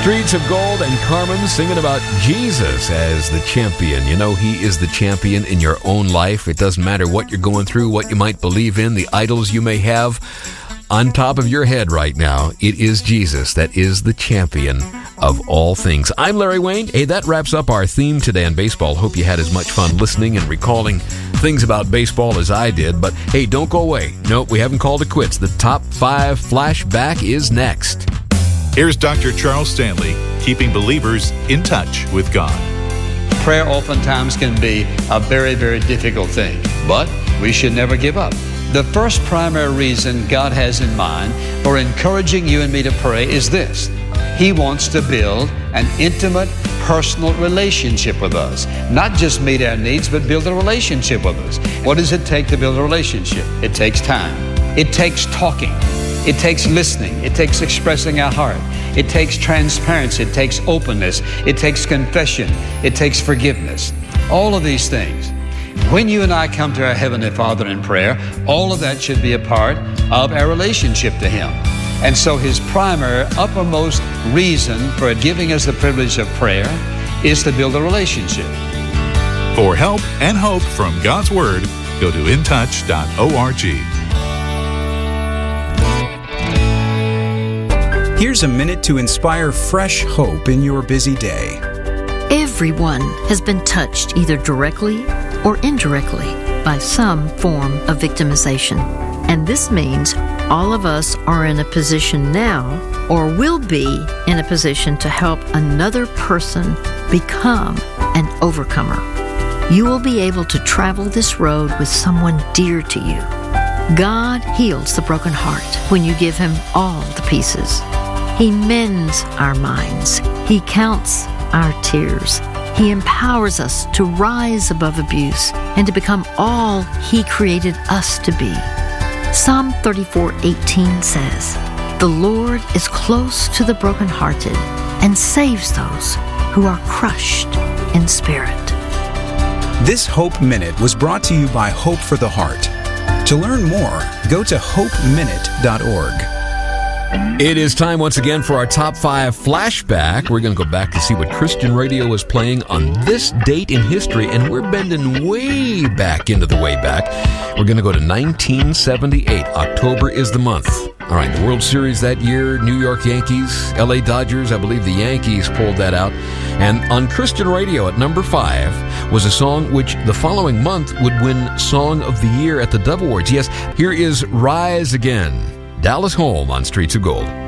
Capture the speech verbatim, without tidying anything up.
Streets of Gold and Carmen singing about Jesus as the champion. You know, he is the champion in your own life. It doesn't matter what you're going through, what you might believe in, the idols you may have on top of your head right now. It is Jesus that is the champion of all things. I'm Larry Wayne. Hey, that wraps up our theme today on baseball. Hope you had as much fun listening and recalling things about baseball as I did. But hey, don't go away. Nope, we haven't called it quits. The top five flashback is next. Here's Doctor Charles Stanley, keeping believers in touch with God. Prayer oftentimes can be a very, very difficult thing, but we should never give up. The first primary reason God has in mind for encouraging you and me to pray is this. He wants to build an intimate, personal relationship with us. Not just meet our needs, but build a relationship with us. What does it take to build a relationship? It takes time. It takes talking. It takes listening. It takes expressing our heart. It takes transparency. It takes openness. It takes confession. It takes forgiveness. All of these things. When you and I come to our Heavenly Father in prayer, all of that should be a part of our relationship to Him. And so His primary, uppermost reason for giving us the privilege of prayer is to build a relationship. For help and hope from God's Word, go to in touch dot org. Here's a minute to inspire fresh hope in your busy day. Everyone has been touched either directly or indirectly by some form of victimization. And this means all of us are in a position now or will be in a position to help another person become an overcomer. You will be able to travel this road with someone dear to you. God heals the broken heart when you give Him all the pieces. He mends our minds. He counts our tears. He empowers us to rise above abuse and to become all He created us to be. Psalm thirty-four eighteen says, "The Lord is close to the brokenhearted and saves those who are crushed in spirit." This Hope Minute was brought to you by Hope for the Heart. To learn more, go to hope minute dot org. It is time once again for our top five flashback. We're going to go back to see what Christian radio was playing on this date in history, and we're bending way back into the way back. We're going to go to nineteen seventy-eight. October is the month. All right, the World Series that year, New York Yankees, L A Dodgers, I believe the Yankees pulled that out. And on Christian radio at number five was a song which the following month would win Song of the Year at the Dove Awards. Yes, here is Rise Again. Dallas Holm on Streets of Gold.